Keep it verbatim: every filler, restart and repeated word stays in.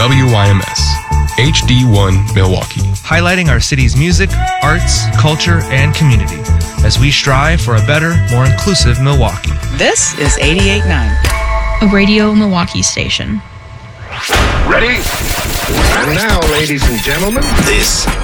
W Y M S, H D one Milwaukee. Highlighting our city's music, arts, culture, and community as we strive for a better, more inclusive Milwaukee. This is eighty-eight point nine, a Radio Milwaukee station. Ready? And now, ladies and gentlemen, this